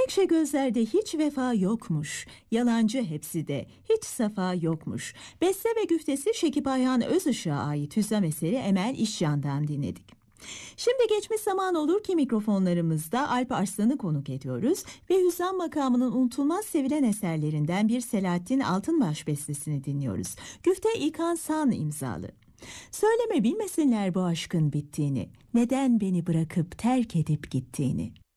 Menekşe gözlerde hiç vefa yokmuş, yalancı hepsi de hiç safa yokmuş. Beste ve güftesi Şekip Ayhan Özışık'a ait hüzzam eseri Emel İşcan'dan dinledik. Şimdi geçmiş zaman olur ki mikrofonlarımızda Alp Arslan'ı konuk ediyoruz ve hüzzam makamının unutulmaz sevilen eserlerinden bir Selahattin Altınbaş bestesini dinliyoruz. Güfte İlkan San imzalı. Söyleme bilmesinler bu aşkın bittiğini, neden beni bırakıp terk edip gittiğini.